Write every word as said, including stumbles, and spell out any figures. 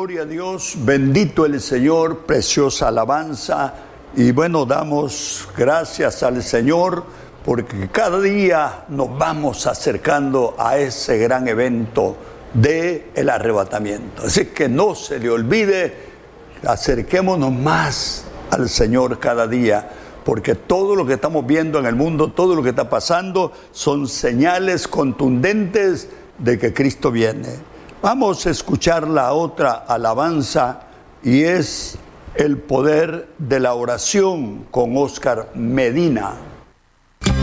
Gloria a Dios, bendito el Señor, preciosa alabanza. Y bueno, damos gracias al Señor porque cada día nos vamos acercando a ese gran evento del arrebatamiento. Así que no se le olvide, acerquémonos más al Señor cada día, porque todo lo que estamos viendo en el mundo, todo lo que está pasando, son señales contundentes de que Cristo viene. Vamos a escuchar la otra alabanza y es el poder de la oración con Oscar Medina.